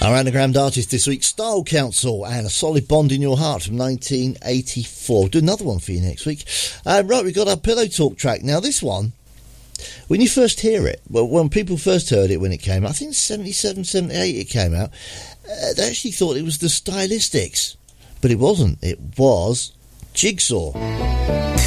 Our anagram artist this week, Style Council, and A Solid Bond in Your Heart from 1984. We'll do another one for you next week. Right, we've got our Pillow Talk track. Now, this one, when you first hear it, well, when people first heard it when it came out, I think 77, 78 it came out, they actually thought it was the Stylistics. But it wasn't. It was Jigsaw.